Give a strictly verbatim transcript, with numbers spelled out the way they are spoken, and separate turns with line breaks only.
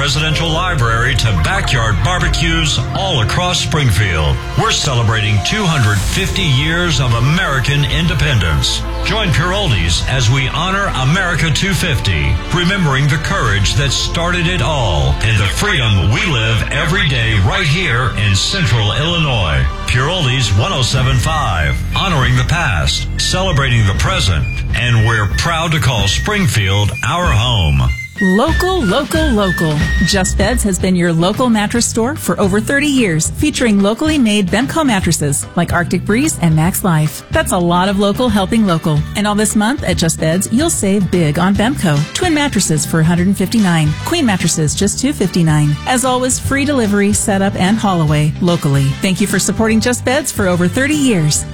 Presidential Library to backyard barbecues all across Springfield. We're celebrating two hundred fifty years of American independence. Join Pure Oldies as we honor America two fifty, remembering the courage that started it all and the freedom we live every day right here in Central Illinois. Pure Oldies one oh seven point five, honoring the past, celebrating the present, and we're proud to call Springfield our home.
Local, local, local. Just Beds has been your local mattress store for over thirty years, featuring locally made Bemco mattresses like Arctic Breeze and Max Life. That's a lot of local helping local. And all this month at Just Beds, you'll save big on Bemco. Twin mattresses for one hundred fifty-nine dollars. Queen mattresses just two hundred fifty-nine dollars. As always, free delivery, setup, and haul away locally. Thank you for supporting Just Beds for over thirty years.